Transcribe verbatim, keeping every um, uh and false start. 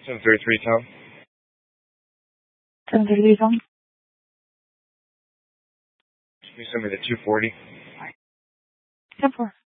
seven thirty-three, Tom. seven thirty-three, Tom. Can you send me the two forty? ten four.